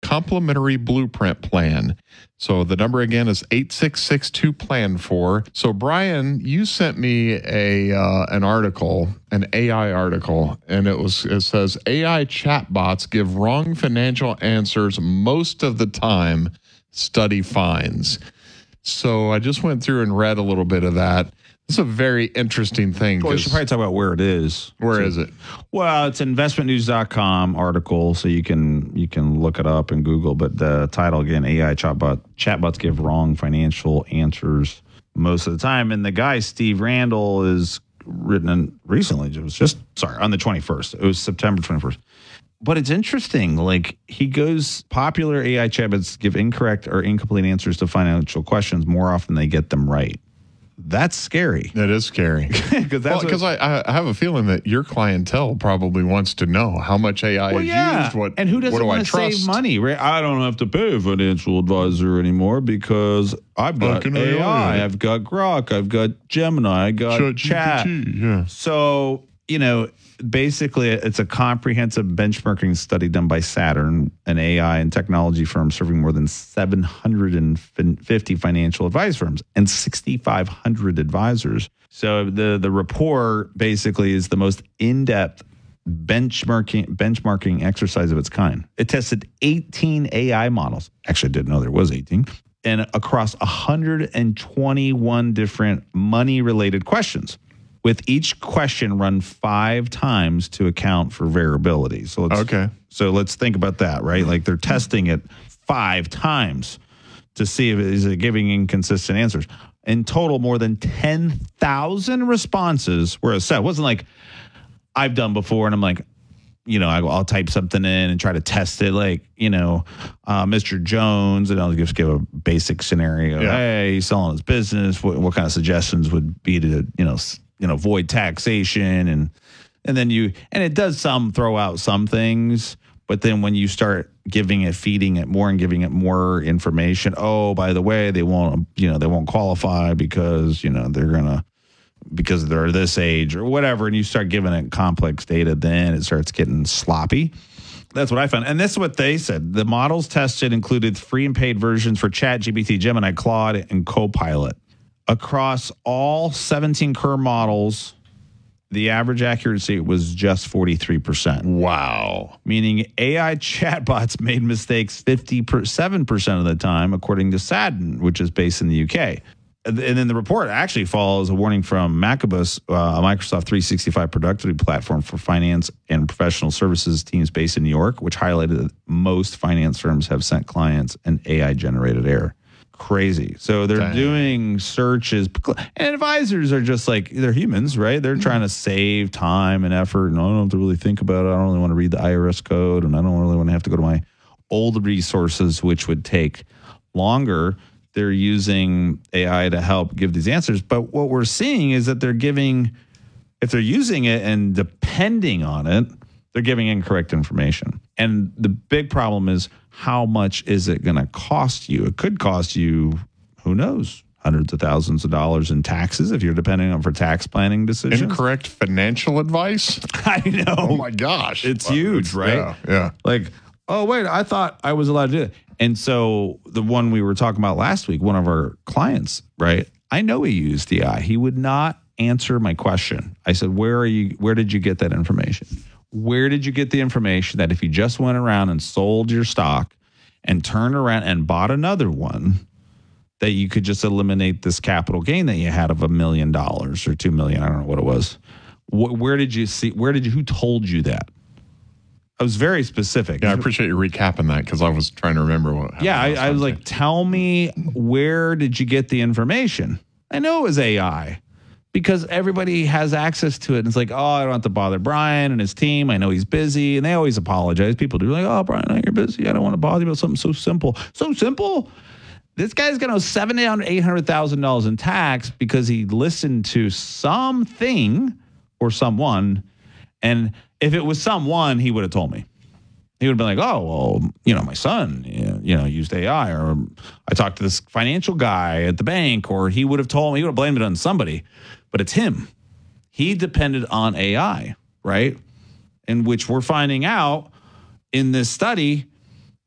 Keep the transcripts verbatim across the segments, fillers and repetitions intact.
complimentary blueprint plan. So the number again is eight six six two plan four. So Brian, you sent me a uh, an article, an A I article, and it was it says A I chatbots give wrong financial answers most of the time, study finds. So I just went through and read a little bit of that. It's a very interesting thing. Well, we should probably talk about where it is. Where so, is it? Well, it's investment news dot com article, so you can you can look it up in Google. But the title again, A I chatbot chatbots give wrong financial answers most of the time. And the guy Steve Randall is written in recently. It was just sorry on the twenty-first. It was September twenty-first. But it's interesting. Like he goes, popular A I chatbots give incorrect or incomplete answers to financial questions more often than they get them right. That's scary. That is scary. Because well, I, I have a feeling that your clientele probably wants to know how much A I well, is yeah. used. What, and who doesn't what do want I to trust? save money, right? I don't have to pay a financial advisor anymore because I've got A I, I've got Grok, I've got Gemini, I got Chat. Chat. G P T, yeah. So, you know, basically it's a comprehensive benchmarking study done by Saturn, an A I and technology firm serving more than seven hundred fifty financial advice firms and six thousand five hundred advisors. So the, the report basically is the most in-depth benchmarking benchmarking exercise of its kind. It tested eighteen A I models. Actually, I didn't know there was eighteen. And across one hundred twenty-one different money-related questions, with each question run five times to account for variability. So let's, okay. So let's think about that, right? Like they're testing it five times to see if it is it giving inconsistent answers. In total, more than ten thousand responses were assessed. It wasn't like I've done before, and I'm like, you know, I'll type something in and try to test it, like, you know, uh, Mister Jones, and I'll just give a basic scenario. Yeah. Hey, he's selling his business. What, what kind of suggestions would be to, you know, you know, avoid taxation, and and then you and it does some throw out some things, but then when you start giving it, feeding it more and giving it more information, oh, by the way, they won't, you know, they won't qualify because, you know, they're gonna because they're this age or whatever, and you start giving it complex data, then it starts getting sloppy. That's what I found. And that's what they said. The models tested included free and paid versions for ChatGPT, Gemini, Claude, and Copilot. Across all seventeen Kerr models, the average accuracy was just forty-three percent. Wow. Meaning A I chatbots made mistakes fifty-seven percent of the time, according to Saturn, which is based in the U K. And then the report actually follows a warning from Macabus, uh, a Microsoft three sixty-five productivity platform for finance and professional services teams based in New York, which highlighted that most finance firms have sent clients an A I-generated error. Crazy. So they're Dang. doing searches, and advisors are just like, they're humans, right? They're trying to save time and effort, and I don't have to really think about it. I don't really want to read the I R S code, and I don't really want to have to go to my old resources, which would take longer. They're using A I to help give these answers. But what we're seeing is that they're giving, if they're using it and depending on it, they're giving incorrect information. And the big problem is, how much is it going to cost you? It could cost you, who knows, hundreds of thousands of dollars in taxes if you're depending on for tax planning decisions. Incorrect financial advice? I know. Oh, my gosh. It's well, huge, it's, right? Yeah, yeah. Like, oh, wait, I thought I was allowed to do it. And so the one we were talking about last week, one of our clients, right? I know he used A I. He would not answer my question. I said, where are you? Where did you get that information? Where did you get the information that if you just went around and sold your stock and turned around and bought another one, that you could just eliminate this capital gain that you had of a million dollars or two million? I don't know what it was. Where did you see? Where did you? Who told you that? I was very specific. Yeah, I appreciate you recapping that because I was trying to remember what happened. Yeah, I, I was like, tell me, where did you get the information? I know it was A I because everybody has access to it. And it's like, oh, I don't have to bother Brian and his team. I know he's busy. And they always apologize. People do like, oh, Brian, I know you're busy. I don't want to bother you about something so simple. So simple? This guy's going to owe seven hundred thousand dollars, eight hundred thousand dollars in tax because he listened to something or someone. And if it was someone, he would have told me. He would have been like, oh, well, you know, my son, you know, used A I, or I talked to this financial guy at the bank, or he would have told me, he would have blamed it on somebody, but it's him. He depended on A I, right? In which we're finding out in this study,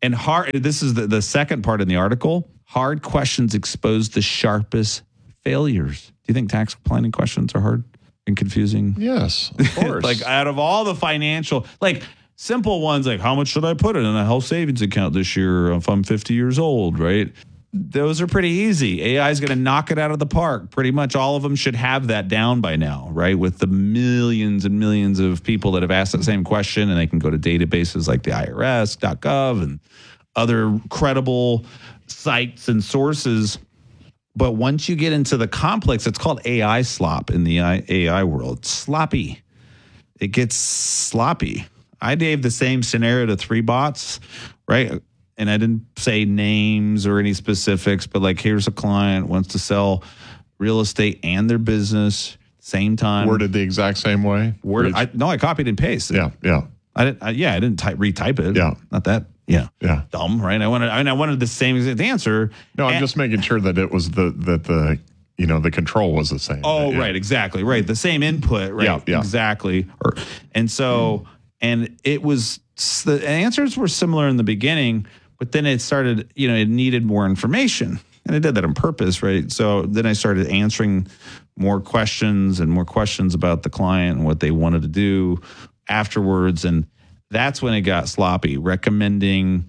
And hard, this is the, the second part in the article. Hard questions expose the sharpest failures. Do you think tax planning questions are hard and confusing? Yes, of course. Like out of all the financial, like simple ones, like how much should I put in a health savings account this year if I'm fifty years old, right? Those are pretty easy. A I is going to knock it out of the park. Pretty much all of them should have that down by now, right? With the millions and millions of people that have asked that same question, and they can go to databases like the I R S dot gov and other credible sites and sources. But once you get into the complex, it's called A I slop in the A I world. It's sloppy. It gets sloppy. I gave the same scenario to three bots, right? And I didn't say names or any specifics, but like, here's a client wants to sell real estate and their business same time. Worded the exact same way. Word, I, no, I copied and pasted. Yeah, yeah. I didn't. I, yeah, I didn't type retype it. Yeah, not that. Yeah, yeah. Dumb, right? I wanted. I, mean, I wanted the same exact answer. No, I'm and, just making sure that it was the that the you know the control was the same. Oh, yeah. right, exactly, right. The same input, right? Yeah, yeah. Exactly. Or, and so, and it was the answers were similar in the beginning. But then it started, you know, it needed more information. And I did that on purpose, right? So then I started answering more questions and more questions about the client and what they wanted to do afterwards. And that's when it got sloppy, recommending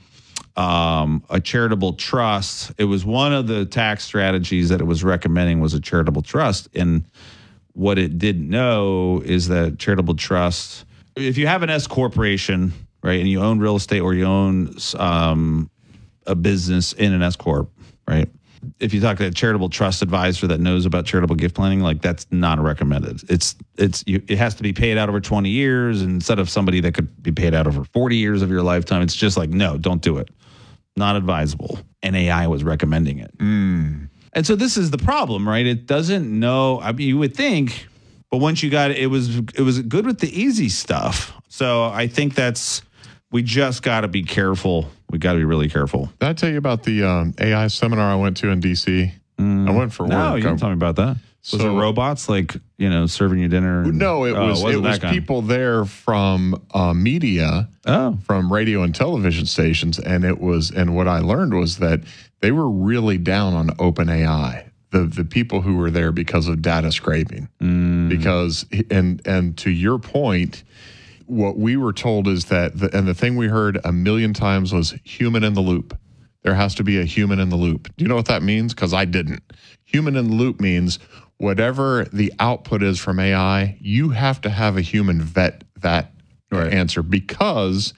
um, a charitable trust. It was one of the tax strategies that it was recommending was a charitable trust. And what it didn't know is that charitable trust, if you have an S corporation, right, and you own real estate or you own um, a business in an S corp, right? If you talk to a charitable trust advisor that knows about charitable gift planning, like that's not recommended. It's it's you, it has to be paid out over twenty years instead of somebody that could be paid out over forty years of your lifetime. It's just like, no, don't do it. Not advisable. And A I was recommending it. Mm. And so this is the problem, right? It doesn't know. I mean, you would think, but once you got it, it was it was good with the easy stuff. So I think that's. We just got to be careful. We got to be really careful. Did I tell you about the um, A I seminar I went to in D C? Mm. I went for no, work. No, you didn't tell me about that. Was so, it robots like, you know, serving you dinner? And, no, it was oh, it, it was people there from uh, media, oh. from radio and television stations. And it was, and what I learned was that they were really down on OpenAI. The the people who were there because of data scraping. Mm. Because, and and to your point, what we were told is that, the, and the thing we heard a million times was human in the loop. There has to be a human in the loop. Do you know what that means? Because I didn't. Human in the loop means whatever the output is from A I, you have to have a human vet that right. answer because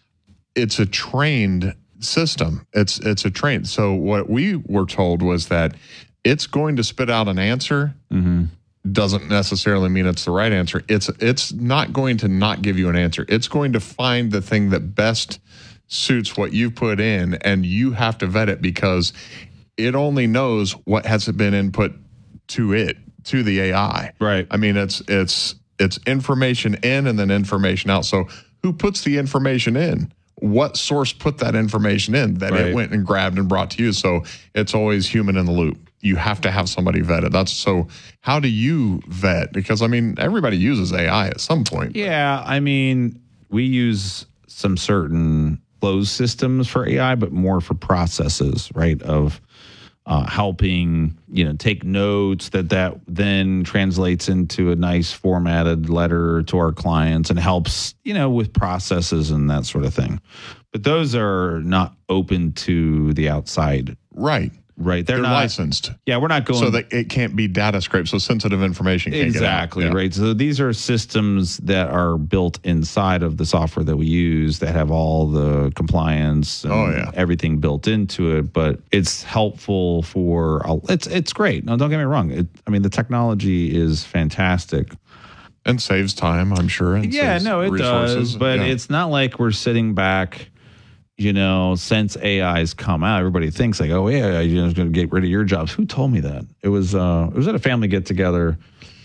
it's a trained system. It's it's a trained. So what we were told was that it's going to spit out an answer. Mm-hmm. Doesn't necessarily mean it's the right answer. It's it's not going to not give you an answer. It's going to find the thing that best suits what you put in, and you have to vet it because it only knows what hasn't been input to it, to the A I. Right. I mean, it's it's it's information in and then information out. So who puts the information in? What source put that information in that right. it went and grabbed and brought to you? So it's always human in the loop. You have to have somebody vet it. That's so. How do you vet? Because I mean, everybody uses A I at some point. Yeah, I mean, we use some certain closed systems for A I, but more for processes, right? Of uh, helping, you know, take notes that that then translates into a nice formatted letter to our clients and helps, you know, with processes and that sort of thing. But those are not open to the outside, right? Right. They're, They're not licensed. Yeah, we're not going. So that it can't be data scraped. So sensitive information can't exactly, get out. Yeah. Right. So these are systems that are built inside of the software that we use that have all the compliance and oh, yeah. everything built into it. But it's helpful for, it's it's great. No, don't get me wrong. It, I mean, the technology is fantastic. And saves time, I'm sure. And yeah, saves no, it resources. does. But yeah. it's not like we're sitting back. You know, since A I's come out, everybody thinks like, oh yeah, you know, it's going to get rid of your jobs. Who told me that? It was uh, it was at a family get together,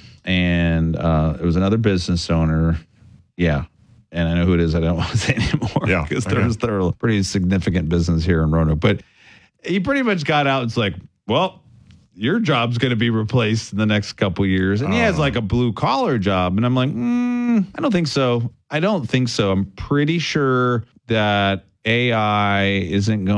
and uh, it was another business owner. Yeah, and I know who it is. I don't want to say anymore. Yeah, because there's they're a pretty significant business here in Roanoke. But he pretty much got out. It's like, well, your job's going to be replaced in the next couple years, and he has like a blue collar job. And I'm like, mm, I don't think so. I don't think so. I'm pretty sure that A I isn't going